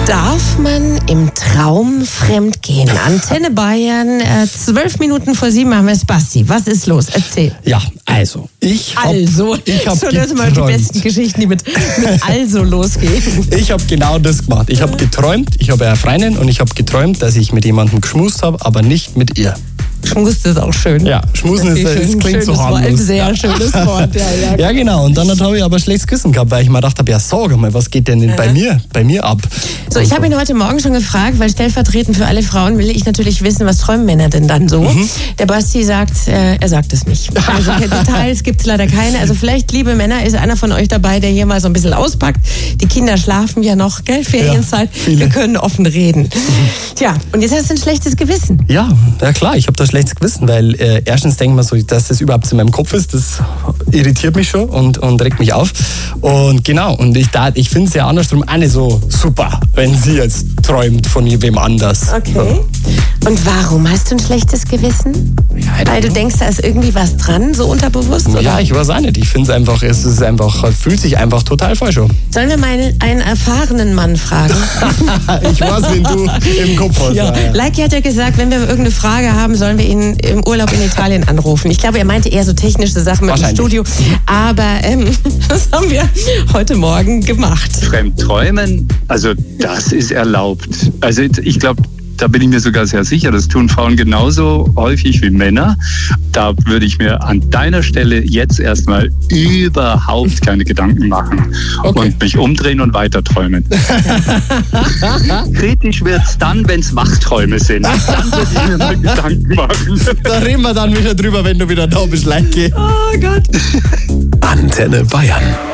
Darf man im Traum fremdgehen? Antenne Bayern, 12 Minuten vor 7 haben wir es. Basti, was ist los? Erzähl. Ja, also, ich hab schon das mal die besten Geschichten, die mit also losgehen. Ich habe genau das gemacht. Ich habe geträumt, ich habe eine Freundin und ich habe geträumt, dass ich mit jemandem geschmust habe, aber nicht mit ihr. Schmust ist auch schön. Ja, schmusen klingt so harmlos. Ein sehr schönes Wort. Ja, genau. Und dann habe ich aber schlechtes Gewissen gehabt, weil ich mir gedacht habe, ja, sag mal, was geht denn bei mir ab? So, ich habe ihn heute Morgen schon gefragt, weil stellvertretend für alle Frauen will ich natürlich wissen, was träumen Männer denn dann so? Der Basti sagt, er sagt es nicht. Also Details gibt es leider keine. Also vielleicht, liebe Männer, ist einer von euch dabei, der hier mal so ein bisschen auspackt. Die Kinder schlafen ja noch, gell? Ferienzeit. Ja, wir können offen reden. Tja, und jetzt hast du ein schlechtes Gewissen. Ja klar, ich habe das schlechtes Gewissen, weil erstens denke ich mir so, dass das überhaupt in meinem Kopf ist, das irritiert mich schon und regt mich auf. Und genau, und ich finde es ja andersrum auch nicht so super, wenn sie jetzt träumt von wem anders. Okay. Ja. Und warum hast du ein schlechtes Gewissen? Ja, weil du denkst, da ist irgendwie was dran, so unterbewusst? Oder? Ja, ich weiß auch nicht. Ich finde es fühlt sich einfach total falsch an. Sollen wir mal einen erfahrenen Mann fragen? Ich weiß, wen du im Kopf hast. Ja. Leiki hat ja gesagt, wenn wir irgendeine Frage haben, sollen wir ihn im Urlaub in Italien anrufen. Ich glaube, er meinte eher so technische Sachen mit dem Studio. Aber das haben wir heute Morgen gemacht. Fremdträumen, also das ist erlaubt. Also ich glaube, da bin ich mir sogar sehr sicher, das tun Frauen genauso häufig wie Männer. Da würde ich mir an deiner Stelle jetzt erstmal überhaupt keine Gedanken machen und mich umdrehen und weiterträumen. Kritisch wird es dann, wenn es Wachträume sind. Dann würde ich mir mal Gedanken machen. Da reden wir dann wieder drüber, wenn du wieder da bist, Leiki. Oh Gott. Antenne Bayern.